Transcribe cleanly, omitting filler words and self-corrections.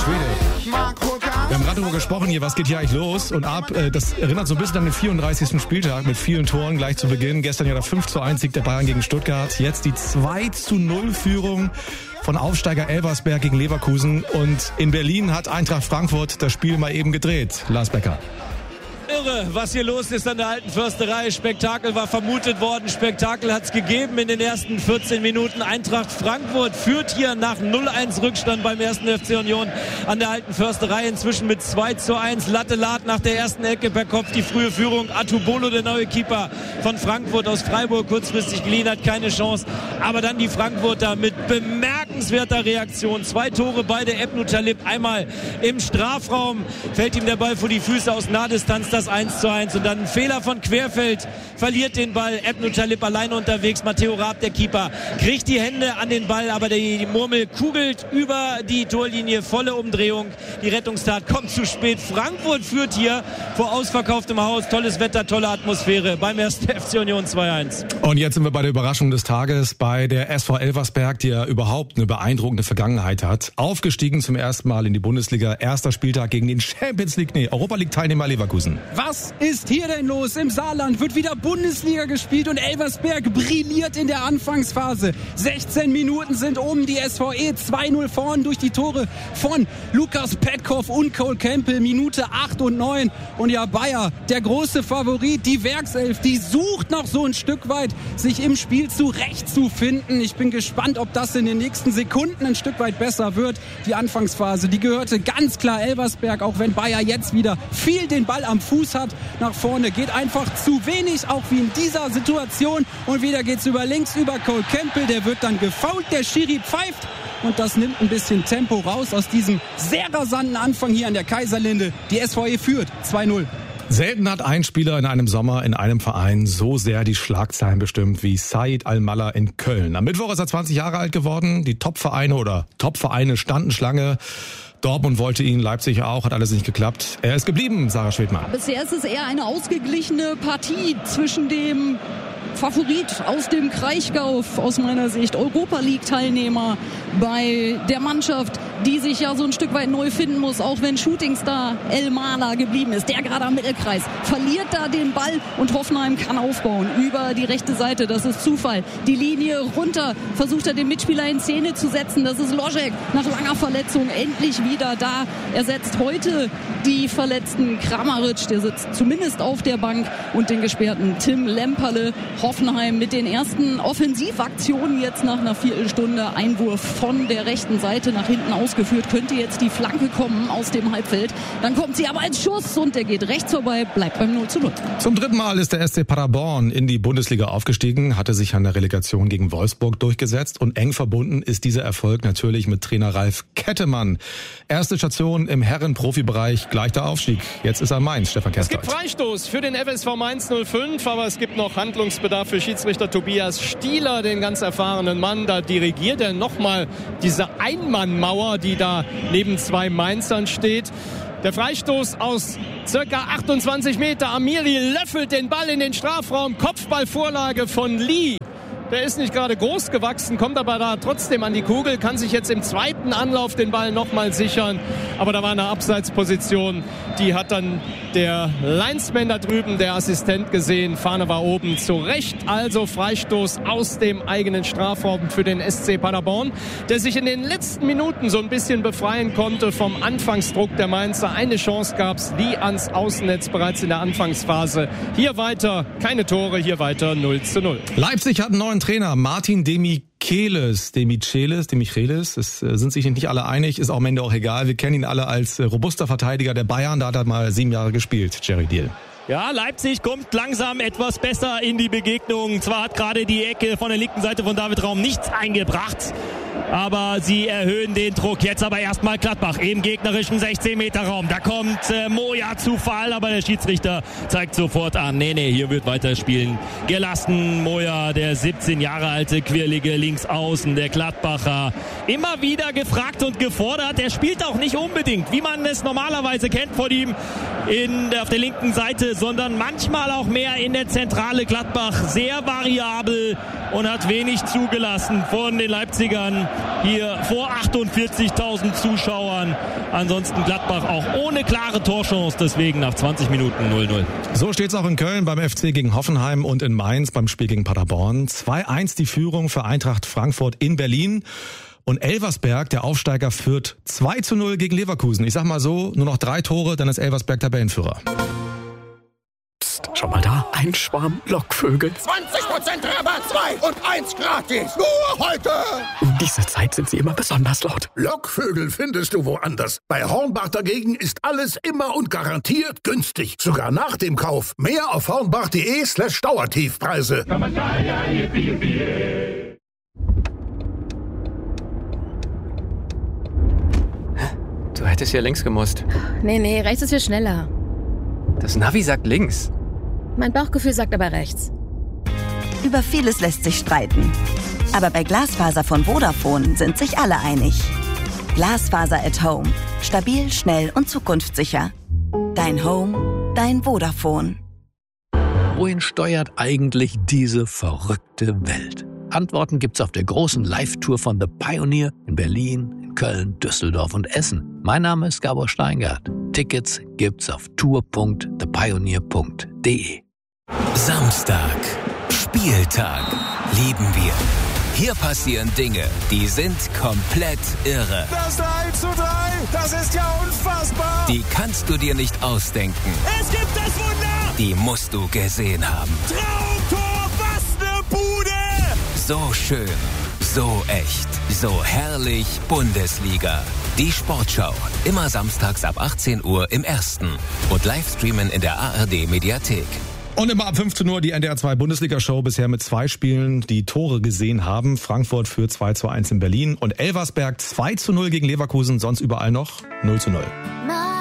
Schwede. Wir haben gerade darüber gesprochen hier, was geht hier eigentlich los und ab. Das erinnert so ein bisschen an den 34. Spieltag mit vielen Toren gleich zu Beginn. Gestern ja der 5:1 Sieg der Bayern gegen Stuttgart. Jetzt die 2:0 Führung von Aufsteiger Elversberg gegen Leverkusen. Und in Berlin hat Eintracht Frankfurt das Spiel mal eben gedreht. Lars Becker. Irre, was hier los ist an der Alten Försterei. Spektakel war vermutet worden. Spektakel hat es gegeben in den ersten 14 Minuten. Eintracht Frankfurt führt hier nach 0-1 Rückstand beim 1. FC Union an der Alten Försterei. Inzwischen mit 2:1. Latte Lat nach der ersten Ecke per Kopf die frühe Führung. Atubolo, der neue Keeper von Frankfurt aus Freiburg, kurzfristig geliehen, hat keine Chance. Aber dann die Frankfurter mit bemerkenswerter Reaktion. 2 Tore bei der Ebnu Talib. Einmal im Strafraum fällt ihm der Ball vor die Füße aus Nahdistanz. Das 1:1 und dann ein Fehler von Querfeld, verliert den Ball. Ebnu Talib alleine unterwegs. Matteo Raab, der Keeper, kriegt die Hände an den Ball, aber die Murmel kugelt über die Torlinie. Volle Umdrehung. Die Rettungstat kommt zu spät. Frankfurt führt hier vor ausverkauftem Haus. Tolles Wetter, tolle Atmosphäre beim 1. FC Union 2:1. Und jetzt sind wir bei der Überraschung des Tages, bei der SV Elversberg, die ja überhaupt eine beeindruckende Vergangenheit hat. Aufgestiegen zum ersten Mal in die Bundesliga. Erster Spieltag gegen den Europa League Teilnehmer Leverkusen. Was ist hier denn los? Im Saarland wird wieder Bundesliga gespielt und Elversberg brilliert in der Anfangsphase. 16 Minuten sind die SVE 2:0 vorn durch die Tore von Lukas Petkov und Cole Campbell. Minute 8 und 9. Und ja, Bayer, der große Favorit, die Werkself, die sucht noch so ein Stück weit, sich im Spiel zurechtzufinden. Ich bin gespannt, ob das in den nächsten Sekunden ein Stück weit besser wird. Die Anfangsphase, die gehörte ganz klar Elversberg, auch wenn Bayer jetzt wieder viel den Ball am Fuß hat nach vorne. Geht einfach zu wenig, auch wie in dieser Situation. Und wieder geht's über links, über Cole Campbell. Der wird dann gefoult, der Schiri pfeift. Und das nimmt ein bisschen Tempo raus aus diesem sehr rasanten Anfang hier an der Kaiserlinde. Die SVE führt 2:0. Selten hat ein Spieler in einem Sommer in einem Verein so sehr die Schlagzeilen bestimmt wie Said Al-Mallah in Köln. Am Mittwoch ist er 20 Jahre alt geworden. Die Top-Vereine standen Schlange. Dortmund wollte ihn, Leipzig auch, hat alles nicht geklappt. Er ist geblieben, Sarah Schwedmann. Bisher ist es eher eine ausgeglichene Partie zwischen dem Favorit aus dem Kraichgau, aus meiner Sicht Europa-League-Teilnehmer bei der Mannschaft, die sich ja so ein Stück weit neu finden muss, auch wenn Shootingstar Al-Mallah geblieben ist, der gerade am Mittelkreis, verliert da den Ball und Hoffenheim kann aufbauen über die rechte Seite, das ist Zufall. Die Linie runter, versucht er den Mitspieler in Szene zu setzen, das ist Ložek, nach langer Verletzung endlich wieder da, ersetzt heute die verletzten Kramaric, der sitzt zumindest auf der Bank, und den gesperrten Tim Lemperle. Hoffenheim mit den ersten Offensivaktionen jetzt nach einer Viertelstunde. Einwurf von der rechten Seite nach hinten ausgeführt. Könnte jetzt die Flanke kommen aus dem Halbfeld. Dann kommt sie aber als Schuss und der geht rechts vorbei, bleibt beim 0:0. Zum 3. Mal ist der SC Paderborn in die Bundesliga aufgestiegen, hatte sich an der Relegation gegen Wolfsburg durchgesetzt und eng verbunden ist dieser Erfolg natürlich mit Trainer Ralf Kettemann. Erste Station im Herren-Profibereich, gleich der Aufstieg. Jetzt ist er Mainz, Stefan Kerstert. Es gibt Freistoß für den FSV Mainz 05, aber es gibt noch Handlungsbedarf für Schiedsrichter Tobias Stieler, den ganz erfahrenen Mann. Da dirigiert er nochmal diese Einmannmauer, die da neben 2 Mainzern steht. Der Freistoß aus circa 28 Meter. Amiri löffelt den Ball in den Strafraum. Kopfballvorlage von Lee. Der ist nicht gerade groß gewachsen, kommt aber da trotzdem an die Kugel, kann sich jetzt im zweiten Anlauf den Ball nochmal sichern. Aber da war eine Abseitsposition, die hat dann der Linesman da drüben, der Assistent, gesehen. Fahne war oben, zu Recht also Freistoß aus dem eigenen Strafraum für den SC Paderborn, der sich in den letzten Minuten so ein bisschen befreien konnte vom Anfangsdruck der Mainzer. Eine Chance gab's, die ans Außennetz bereits in der Anfangsphase. Hier weiter, keine Tore, hier weiter 0:0. Leipzig hat einen neuen Trainer, Martin Demichelis, es sind sich nicht alle einig, ist auch am Ende auch egal. Wir kennen ihn alle als robuster Verteidiger der Bayern, da hat er mal 7 Jahre gespielt, Jerry Deal. Ja, Leipzig kommt langsam etwas besser in die Begegnung. Zwar hat gerade die Ecke von der linken Seite von David Raum nichts eingebracht, aber sie erhöhen den Druck. Jetzt aber erstmal Gladbach im gegnerischen 16-Meter-Raum. Da kommt Moja zu Fall, aber der Schiedsrichter zeigt sofort an, nee, hier wird weiterspielen gelassen. Moja, der 17 Jahre alte quirlige Linksaußen, der Gladbacher, immer wieder gefragt und gefordert. Er spielt auch nicht unbedingt, wie man es normalerweise kennt von ihm auf der linken Seite, sondern manchmal auch mehr in der Zentrale. Gladbach sehr variabel und hat wenig zugelassen von den Leipzigern. hier vor 48.000 Zuschauern. Ansonsten Gladbach auch ohne klare Torchance, deswegen nach 20 Minuten 0-0. So steht's auch in Köln beim FC gegen Hoffenheim und in Mainz beim Spiel gegen Paderborn. 2-1 die Führung für Eintracht Frankfurt in Berlin. Und Elversberg, der Aufsteiger, führt 2-0 gegen Leverkusen. Ich sag mal so, nur noch 3 Tore, dann ist Elversberg Tabellenführer. Psst, schau mal da, ein Schwarm Lockvögel. 20% Rabatt, 2 und 1 gratis. Nur heute. Um diese Zeit sind sie immer besonders laut. Lockvögel findest du woanders. Bei Hornbach dagegen ist alles immer und garantiert günstig. Sogar nach dem Kauf. Mehr auf hornbach.de/Dauertiefpreise. Du hättest hier links gemusst. Nee, rechts ist viel schneller. Das Navi sagt links. Mein Bauchgefühl sagt aber rechts. Über vieles lässt sich streiten. Aber bei Glasfaser von Vodafone sind sich alle einig. Glasfaser at Home. Stabil, schnell und zukunftssicher. Dein Home, dein Vodafone. Wohin steuert eigentlich diese verrückte Welt? Antworten gibt's auf der großen Live-Tour von The Pioneer in Berlin, in Köln, Düsseldorf und Essen. Mein Name ist Gabor Steingart. Tickets gibt's auf tour.thepioneer.de. Samstag, Spieltag, lieben wir. Hier passieren Dinge, die sind komplett irre. Das 3:3, das ist ja unfassbar. Die kannst du dir nicht ausdenken. Es gibt das Wunder. Die musst du gesehen haben. Traumtor, was ne Bude. So schön, so echt, so herrlich Bundesliga. Die Sportschau, immer samstags ab 18 Uhr im Ersten und Livestreamen in der ARD-Mediathek. Und immer ab 15 Uhr die NDR 2 Bundesliga-Show, bisher mit 2 Spielen, die Tore gesehen haben. Frankfurt führt 2-1 in Berlin und Elversberg 2-0 gegen Leverkusen, sonst überall noch 0-0.